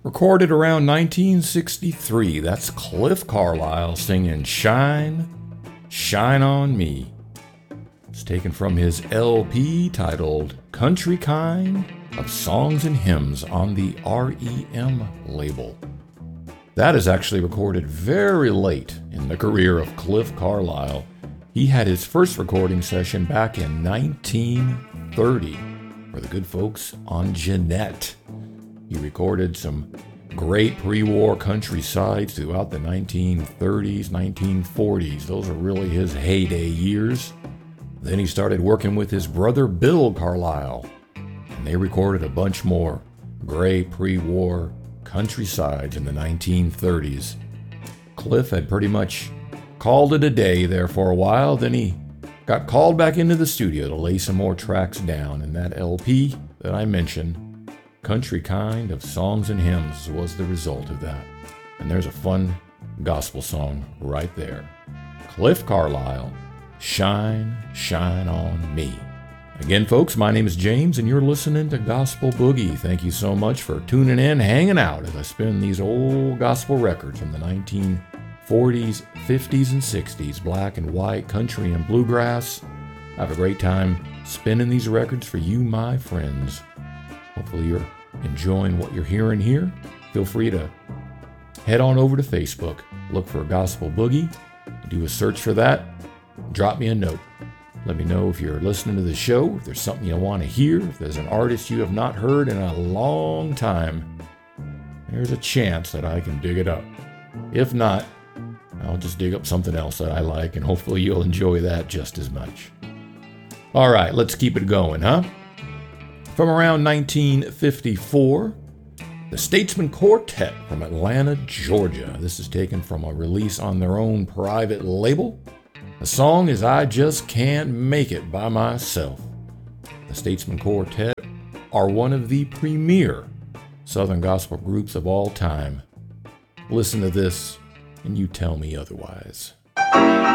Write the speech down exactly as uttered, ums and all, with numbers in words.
Recorded around nineteen sixty-three, that's Cliff Carlisle singing Shine, Shine on Me. It's taken from his L P titled Country Kind of Songs and Hymns on the R E M label. That is actually recorded very late in the career of Cliff Carlisle. He had his first recording session back in nineteen thirty for the good folks on Jeanette. He recorded some great pre-war country sides throughout the nineteen thirties, nineteen forties. Those are really his heyday years. Then he started working with his brother Bill Carlisle, and they recorded a bunch more great pre-war country sides in the nineteen thirties. Cliff had pretty much called it a day there for a while. Then he got called back into the studio to lay some more tracks down, and that L P that I mentioned, Country Kind of Songs and Hymns, was the result of that. And there's a fun gospel song right there. Cliff Carlisle, Shine, Shine on Me. Again, folks, my name is James, and you're listening to Gospel Boogie. Thank you so much for tuning in, hanging out as I spin these old gospel records from the nineteen forties, fifties, and sixties, black and white, country and bluegrass. I have a great time spinning these records for you, my friends. Hopefully you're enjoying what you're hearing here. Feel free to head on over to Facebook, look for Gospel Boogie, do a search for that, drop me a note. Let me know if you're listening to the show, if there's something you want to hear, if there's an artist you have not heard in a long time. There's a chance that I can dig it up. If not, I'll just dig up something else that I like, and hopefully you'll enjoy that just as much. All right, let's keep it going, huh? From around nineteen fifty-four, the Statesman Quartet from Atlanta, Georgia. This is taken from a release on their own private label. The song is I Just Can't Make It By Myself. The Statesman Quartet are one of the premier Southern gospel groups of all time. Listen to this, and you tell me otherwise.